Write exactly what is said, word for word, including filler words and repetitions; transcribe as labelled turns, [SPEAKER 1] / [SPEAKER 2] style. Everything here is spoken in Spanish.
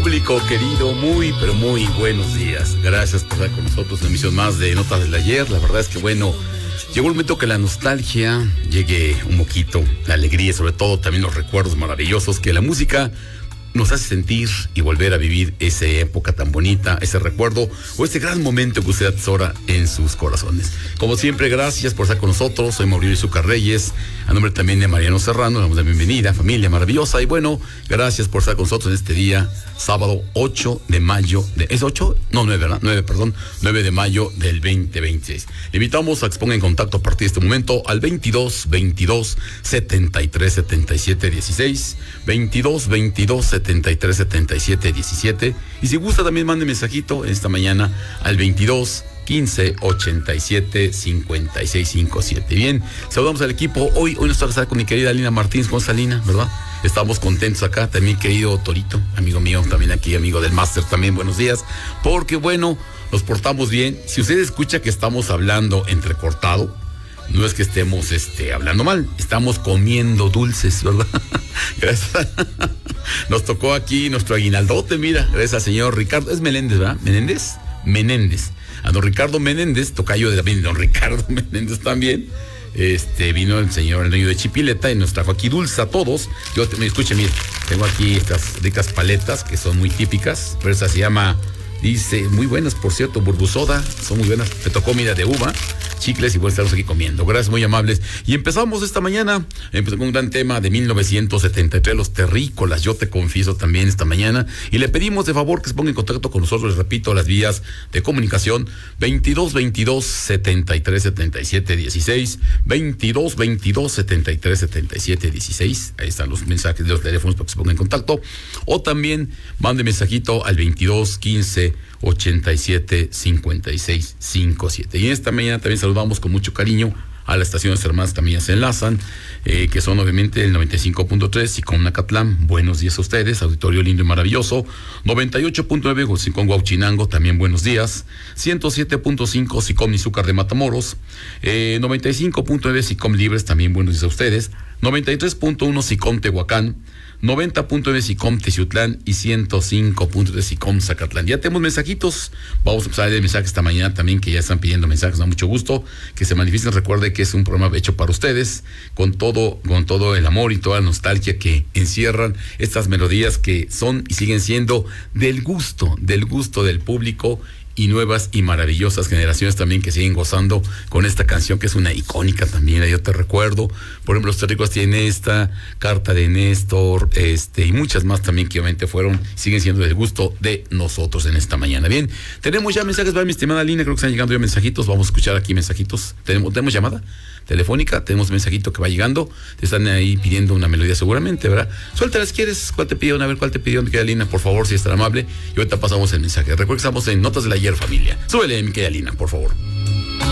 [SPEAKER 1] Público querido, muy, pero muy buenos días. Gracias por estar con nosotros en una emisión más de Notas del Ayer. La verdad es que, bueno, llegó el momento que la nostalgia llegue un poquito, la alegría y sobre todo también los recuerdos maravillosos que la música nos hace sentir y volver a vivir esa época tan bonita, ese recuerdo o ese gran momento que usted atesora en sus corazones. Como siempre, gracias por estar con nosotros. Soy Mauricio Izúcar Reyes, a nombre también de Mariano Serrano, le damos la bienvenida, familia maravillosa. Y bueno, gracias por estar con nosotros en este día, sábado ocho de mayo, de, ¿es ocho? No, nueve, ¿verdad? nueve, perdón, nueve de mayo del veinte veintiséis. Le invitamos a que se ponga en contacto a partir de este momento al veintidós, veintidós, setenta y tres, setenta y siete, dieciséis, veintidós, veintidós, setenta y tres, setenta y siete, diecisiete. Y si gusta también mande mensajito esta mañana al veintidós, quince, ochenta y siete, cincuenta y seis, cincuenta y siete. Bien, saludamos al equipo. Hoy, hoy nos toca con mi querida Lina Martínez. ¿Cómo está, Lina? ¿Verdad? Estamos contentos acá. También querido Torito, amigo mío, también aquí, amigo del máster, también buenos días. Porque bueno, nos portamos bien. Si usted escucha que estamos hablando entrecortado, no es que estemos este, hablando mal, estamos comiendo dulces, ¿verdad? Gracias. Nos tocó aquí nuestro aguinaldote, mira, gracias al señor Ricardo, es Meléndez, ¿verdad? ¿Menéndez? Menéndez. A don Ricardo Menéndez, tocayo de don Ricardo Menéndez también. Este, vino el señor el dueño de Chipileta y nos trajo aquí dulce a todos. Yo, me escuche, mire, tengo aquí estas ricas paletas que son muy típicas, pero esa se llama, dice, muy buenas, por cierto, burbusoda, son muy buenas. Me tocó, mira, de uva, chicles y bueno, estamos aquí comiendo. Gracias, muy amables. Y empezamos esta mañana, empezó con un gran tema de mil novecientos setenta y tres, los terrícolas, yo te confieso también esta mañana. Y le pedimos de favor que se ponga en contacto con nosotros, les repito, las vías de comunicación, veintidós, veintidós, setenta y tres, setenta y siete, dieciséis, veintidós, veintidós, setenta y tres, setenta y siete, dieciséis. Ahí están los mensajes de los teléfonos para que se ponga en contacto. O también mande mensajito al veintidós, quince, ochenta y siete, cincuenta y seis, cincuenta y siete. Y esta mañana también saludamos con mucho cariño a las estaciones hermanas también se enlazan, eh, que son obviamente el noventa y cinco punto tres, Sicom Nacatlán, buenos días a ustedes, auditorio lindo y maravilloso, noventa y ocho punto nueve, Sicom Huauchinango, también buenos días, ciento siete punto cinco, Sicom Izúcar de Matamoros, eh, noventa y cinco punto nueve, Sicom Libres, también buenos días a ustedes, noventa y tres punto uno, Sicom Tehuacán, noventa punto nueve Sicom Teciutlán y ciento cinco punto tres Sicom Zacatlán. Ya tenemos mensajitos, vamos a empezar a leer mensajes esta mañana también, que ya están pidiendo mensajes, da mucho gusto que se manifiesten. Recuerde que es un programa hecho para ustedes, con todo, con todo el amor y toda la nostalgia que encierran estas melodías que son y siguen siendo del gusto, del gusto del público, y nuevas y maravillosas generaciones también que siguen gozando con esta canción que es una icónica también. Yo te recuerdo, por ejemplo, los terrícolas tienen esta, Carta de Néstor, este, y muchas más también que obviamente fueron, siguen siendo del gusto de nosotros en esta mañana. Bien, tenemos ya mensajes para mi estimada Lina, creo que están llegando ya mensajitos, vamos a escuchar aquí mensajitos. ¿Tenemos, tenemos llamada telefónica? Tenemos mensajito que va llegando, te están ahí pidiendo una melodía seguramente, ¿verdad? Suéltalas, ¿quieres? ¿Cuál te pidieron? A ver, ¿cuál te pidió? ¿Qué Lina? Por favor, si es tan amable, y ahorita pasamos el mensaje. Recuerda que estamos en Notas del Ayer, familia. Súbele, mi querida Lina, por favor.